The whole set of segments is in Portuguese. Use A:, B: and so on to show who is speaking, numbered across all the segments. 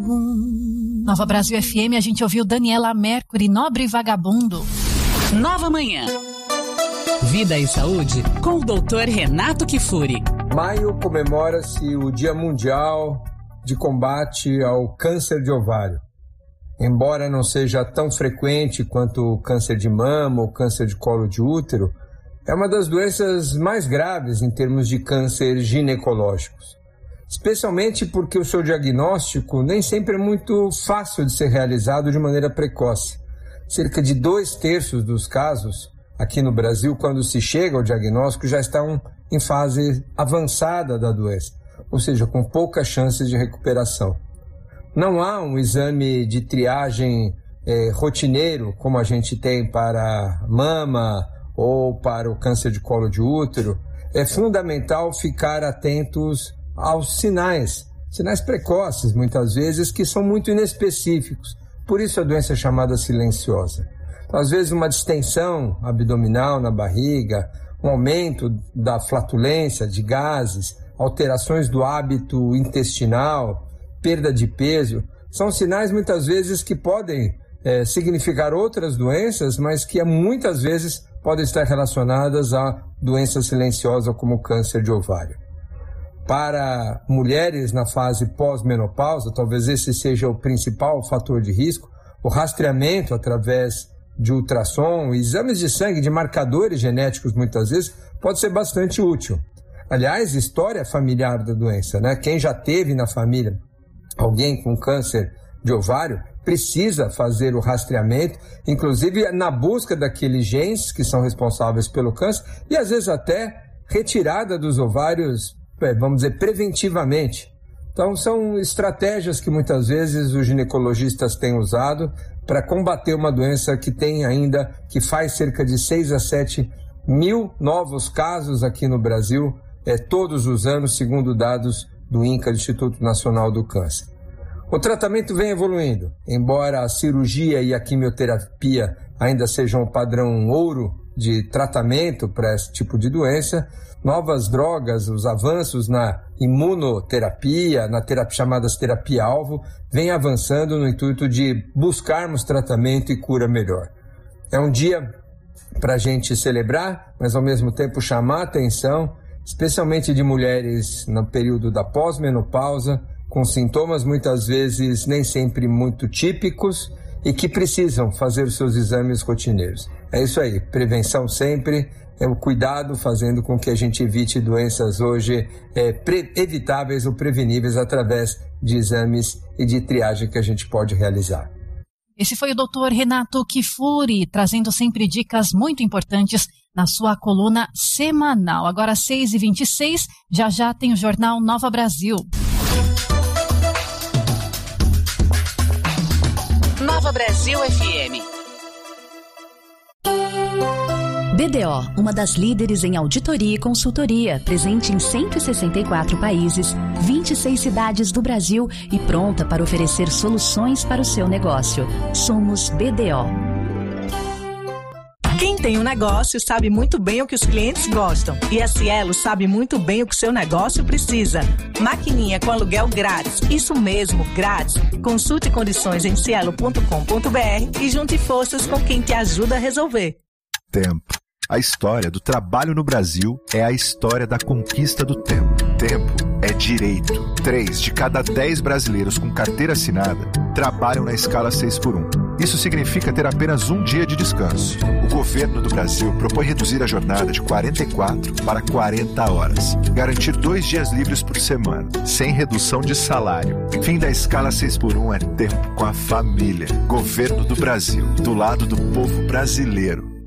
A: vagabundo. Nova Brasil FM, a gente ouviu Daniela Mercury, Nobre Vagabundo.
B: Nova Manhã. Vida e Saúde com o Dr. Renato Kifuri.
C: Maio comemora-se o Dia Mundial de Combate ao Câncer de Ovário. Embora não seja tão frequente quanto o câncer de mama ou câncer de colo de útero, é uma das doenças mais graves em termos de câncer ginecológicos. Especialmente porque o seu diagnóstico nem sempre é muito fácil de ser realizado de maneira precoce. Cerca de 2/3 dos casos aqui no Brasil, quando se chega ao diagnóstico, já estão em fase avançada da doença, ou seja, com poucas chances de recuperação. Não há um exame de triagem rotineiro, como a gente tem para mama ou para o câncer de colo de útero. É fundamental ficar atentos aos sinais precoces, muitas vezes, que são muito inespecíficos. Por isso a doença é chamada silenciosa. Às vezes uma distensão abdominal na barriga, um aumento da flatulência, de gases, alterações do hábito intestinal, perda de peso, são sinais muitas vezes que podem significar outras doenças, mas que muitas vezes podem estar relacionadas a doença silenciosa como o câncer de ovário. Para mulheres na fase pós-menopausa, talvez esse seja o principal fator de risco, o rastreamento através de ultrassom, exames de sangue, de marcadores genéticos muitas vezes, pode ser bastante útil. Aliás, história familiar da doença, né? Quem já teve na família alguém com câncer de ovário precisa fazer o rastreamento, inclusive na busca daqueles genes que são responsáveis pelo câncer e às vezes até retirada dos ovários, vamos dizer, preventivamente. Então são estratégias que muitas vezes os ginecologistas têm usado para combater uma doença que faz cerca de 6 a 7 mil novos casos aqui no Brasil, todos os anos, segundo dados do INCA, Instituto Nacional do Câncer. O tratamento vem evoluindo, embora a cirurgia e a quimioterapia ainda sejam o padrão ouro de tratamento para esse tipo de doença. Novas drogas, os avanços na imunoterapia, na terapia chamadas terapia-alvo, vêm avançando no intuito de buscarmos tratamento e cura melhor. É um dia para a gente celebrar, mas ao mesmo tempo chamar a atenção, especialmente de mulheres no período da pós-menopausa, com sintomas muitas vezes nem sempre muito típicos e que precisam fazer os seus exames rotineiros. É isso aí, prevenção sempre, é o cuidado fazendo com que a gente evite doenças hoje evitáveis ou preveníveis através de exames e de triagem que a gente pode realizar.
A: Esse foi o Dr. Renato Kifuri, trazendo sempre dicas muito importantes na sua coluna semanal. Agora 6h26, já tem o Jornal Nova Brasil.
B: Nova Brasil FM.
D: BDO, uma das líderes em auditoria e consultoria, presente em 164 países, 26 cidades do Brasil e pronta para oferecer soluções para o seu negócio. Somos BDO.
E: Quem tem um negócio sabe muito bem o que os clientes gostam. E a Cielo sabe muito bem o que seu negócio precisa. Maquininha com aluguel grátis. Isso mesmo, grátis. Consulte condições em cielo.com.br e junte forças com quem te ajuda a resolver.
F: Tempo. A história do trabalho no Brasil é a história da conquista do tempo. Tempo é direito. 3 de cada 10 brasileiros com carteira assinada trabalham na escala 6x1. Isso significa ter apenas um dia de descanso. O governo do Brasil propõe reduzir a jornada de 44 para 40 horas. Garantir 2 dias livres por semana, sem redução de salário. Fim da escala 6x1 é tempo com a família. Governo do Brasil, do lado do povo brasileiro.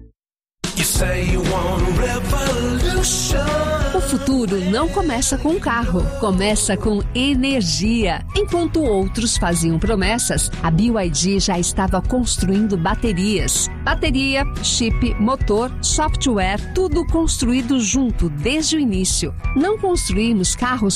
G: O futuro não começa com um carro, começa com energia. Enquanto outros faziam promessas, a BYD já estava construindo baterias. Bateria, chip, motor, software, tudo construído junto desde o início. Não construímos carros